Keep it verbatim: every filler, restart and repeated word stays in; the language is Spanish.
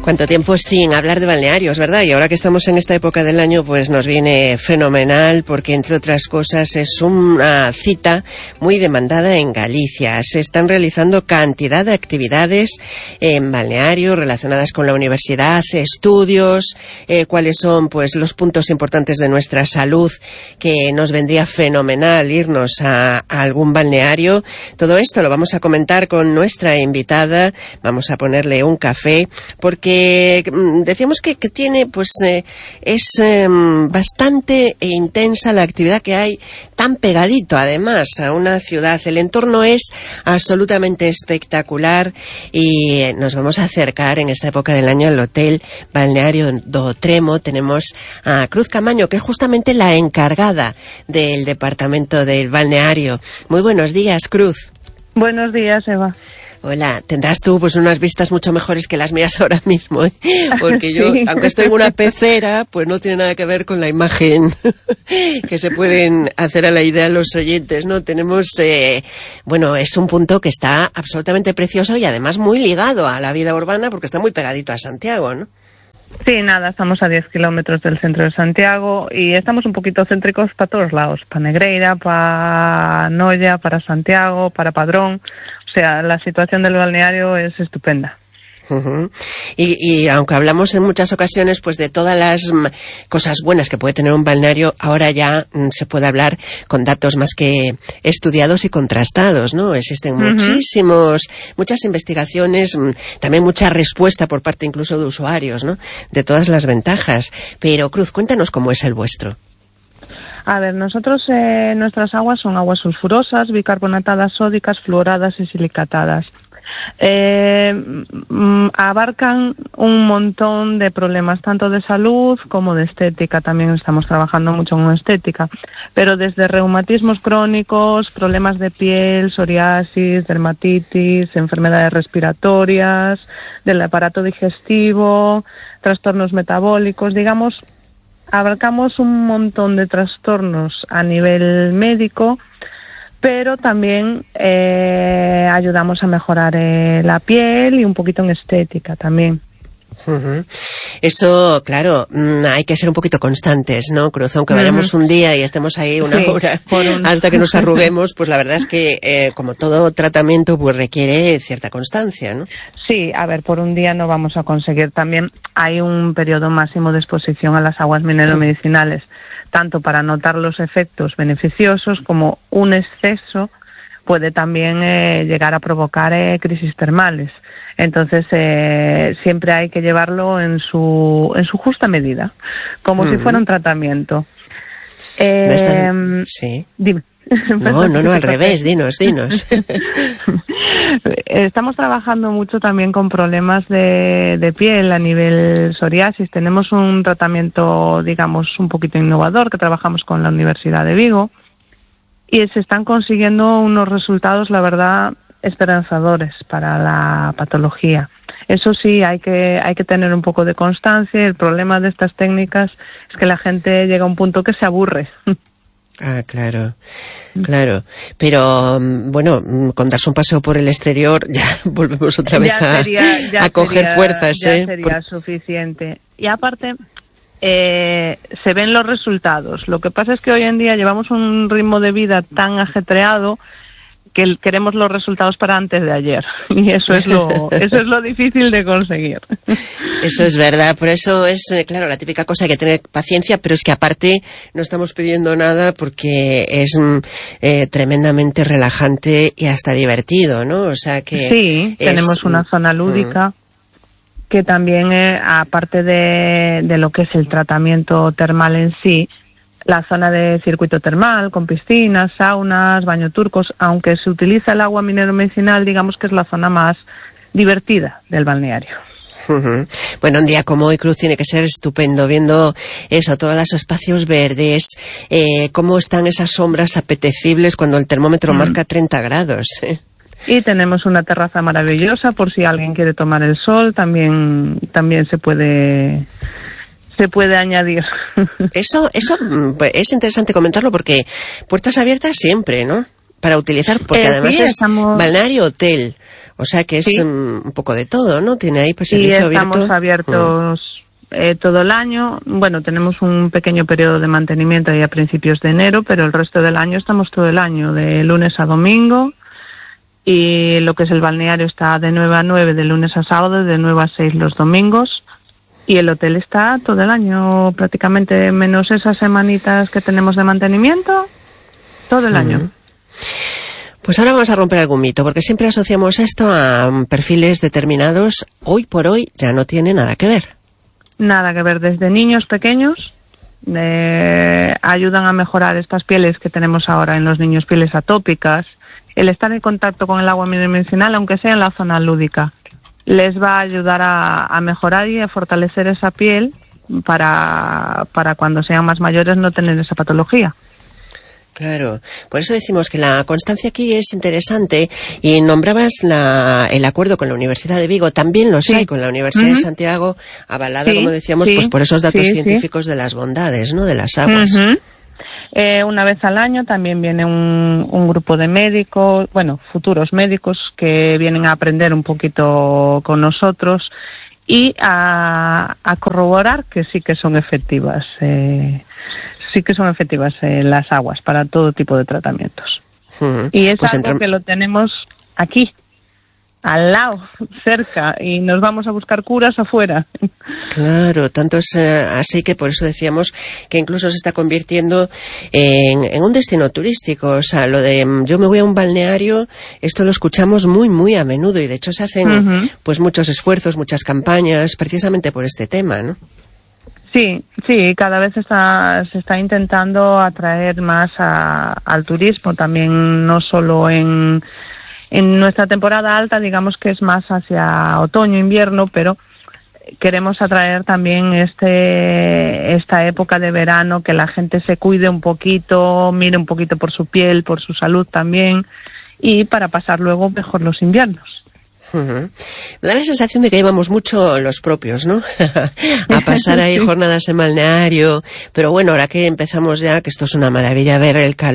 Cuánto tiempo sin hablar de balnearios, ¿verdad? Y ahora que estamos en esta época del año, pues nos viene fenomenal porque, entre otras cosas, es una cita muy demandada en Galicia. Se están realizando cantidad de actividades en balnearios relacionadas con la universidad, estudios, eh, cuáles son pues los puntos importantes de nuestra salud, que nos vendría fenomenal irnos a, a algún balneario. Todo esto lo vamos a comentar con nuestra invitada. Vamos a ponerle un café porque decíamos que, que tiene, pues eh, es eh, bastante intensa la actividad que hay, tan pegadito además a una ciudad. El entorno es absolutamente espectacular y nos vamos a acercar en esta época del año al Hotel Balneario do Tremo. Tenemos a Cruz Camaño, que es justamente la encargada del departamento del balneario. Muy buenos días, Cruz. Buenos días, Eva. Hola, tendrás tú pues unas vistas mucho mejores que las mías ahora mismo, ¿eh? Porque yo, sí. Aunque estoy en una pecera, pues no tiene nada que ver con la imagen que se pueden hacer a la idea los oyentes, ¿no? Tenemos, eh, bueno, es un punto que está absolutamente precioso y además muy ligado a la vida urbana porque está muy pegadito a Santiago, ¿no? Sí, nada, estamos a diez kilómetros del centro de Santiago y estamos un poquito céntricos para todos lados, para Negreira, para Noia, para Santiago, para Padrón. O sea, la situación del balneario es estupenda. Uh-huh. Y, y aunque hablamos en muchas ocasiones pues de todas las m, cosas buenas que puede tener un balneario, ahora ya m, se puede hablar con datos más que estudiados y contrastados, ¿no? Existen uh-huh. muchísimos, muchas investigaciones, m, también mucha respuesta por parte incluso de usuarios, ¿no? De todas las ventajas. Pero Cruz, cuéntanos cómo es el vuestro. A ver, nosotros, eh, nuestras aguas son aguas sulfurosas, bicarbonatadas sódicas, fluoradas y silicatadas. Eh, abarcan un montón de problemas, tanto de salud como de estética. También estamos trabajando mucho en estética, pero desde reumatismos crónicos, problemas de piel, psoriasis, dermatitis, enfermedades respiratorias, del aparato digestivo, trastornos metabólicos, digamos, abarcamos un montón de trastornos a nivel médico, pero también eh, ayudamos a mejorar eh, la piel y un poquito en estética también. Uh-huh. Eso, claro, hay que ser un poquito constantes, ¿no, Cruz? Aunque vayamos uh-huh. un día y estemos ahí una sí, hora un... hasta que nos arruguemos, pues la verdad es que, eh, como todo tratamiento, pues requiere cierta constancia, ¿no? Sí, a ver, por un día no vamos a conseguir. También hay un periodo máximo de exposición a las aguas mineromedicinales, tanto para notar los efectos beneficiosos como un exceso puede también eh, llegar a provocar eh, crisis termales. Entonces, eh, siempre hay que llevarlo en su en su justa medida, como uh-huh. si fuera un tratamiento. Eh, Están... Sí. Dime. No, no, no, al revés, dinos, dinos. Estamos trabajando mucho también con problemas de, de piel a nivel psoriasis. Tenemos un tratamiento, digamos, un poquito innovador que trabajamos con la Universidad de Vigo y se están consiguiendo unos resultados, la verdad, esperanzadores para la patología. Eso sí, hay que hay que tener un poco de constancia. El problema de estas técnicas es que la gente llega a un punto que se aburre. Ah, claro, claro. Pero, bueno, con darse un paseo por el exterior ya volvemos otra vez ya sería, a, ya a coger sería, fuerzas, ya ¿eh? sería por... suficiente. Y aparte, eh, se ven los resultados. Lo que pasa es que hoy en día llevamos un ritmo de vida tan ajetreado que queremos los resultados para antes de ayer, y eso es lo eso es lo difícil de conseguir. Eso es verdad, por eso es, claro, la típica cosa, hay que tener paciencia, pero es que aparte no estamos pidiendo nada porque es eh, tremendamente relajante y hasta divertido, ¿no? O sea que... Sí, es... tenemos una zona lúdica, mm. que también, eh, aparte de, de lo que es el tratamiento termal en sí, la zona de circuito termal, con piscinas, saunas, baño turcos, aunque se utiliza el agua mineromedicinal, digamos que es la zona más divertida del balneario. Uh-huh. Bueno, un día como hoy, Cruz, tiene que ser estupendo, viendo eso, todos los espacios verdes, eh, cómo están esas sombras apetecibles cuando el termómetro mm. marca treinta grados, ¿eh? Y tenemos una terraza maravillosa, por si alguien quiere tomar el sol, también, también se puede... se puede añadir. Eso, eso es interesante comentarlo porque puertas abiertas siempre, ¿no? para utilizar, porque eh, además sí, es estamos... balneario hotel, o sea que es sí. um, un poco de todo, ¿no? Tiene ahí pues, servicio abierto. Sí, estamos abierto. abiertos mm. eh, todo el año. Bueno, tenemos un pequeño periodo de mantenimiento ahí a principios de enero, pero el resto del año estamos todo el año, de lunes a domingo. Y lo que es el balneario está de nueve a nueve de lunes a sábado, de nueve a seis los domingos. Y el hotel está todo el año, prácticamente, menos esas semanitas que tenemos de mantenimiento, todo el uh-huh. año. Pues ahora vamos a romper algún mito, porque siempre asociamos esto a perfiles determinados. Hoy por hoy ya no tiene nada que ver. Nada que ver. Desde niños pequeños eh, ayudan a mejorar estas pieles que tenemos ahora en los niños, pieles atópicas. El estar en contacto con el agua medicinal, aunque sea en la zona lúdica, les va a ayudar a, a mejorar y a fortalecer esa piel para, para cuando sean más mayores no tener esa patología. Claro, por eso decimos que la constancia aquí es interesante, y nombrabas la, el acuerdo con la Universidad de Vigo, también los sí. hay con la Universidad uh-huh. de Santiago, avalada, sí, como decíamos, sí, pues por esos datos sí, científicos sí. de las bondades, ¿no?, de las aguas. Uh-huh. Eh, una vez al año también viene un, un grupo de médicos, bueno, futuros médicos que vienen a aprender un poquito con nosotros y a, a corroborar que sí que son efectivas, eh, sí que son efectivas eh, las aguas para todo tipo de tratamientos. Uh-huh. Y es pues algo entra... que lo tenemos aquí, al lado, cerca, y nos vamos a buscar curas afuera. Claro, tanto es eh, así que por eso decíamos que incluso se está convirtiendo en, en un destino turístico. O sea, lo de yo me voy a un balneario, esto lo escuchamos muy, muy a menudo, y de hecho se hacen uh-huh. pues muchos esfuerzos, muchas campañas, precisamente por este tema, ¿no? Sí, sí, cada vez está, se está intentando atraer más a, al turismo, también no solo en... En nuestra temporada alta, digamos que es más hacia otoño, invierno, pero queremos atraer también este esta época de verano, que la gente se cuide un poquito, mire un poquito por su piel, por su salud también, y para pasar luego mejor los inviernos. Uh-huh. Me da la sensación de que íbamos mucho los propios, ¿no? a pasar ahí sí. jornadas en balneario, pero bueno, ahora que empezamos ya, que esto es una maravilla ver el calor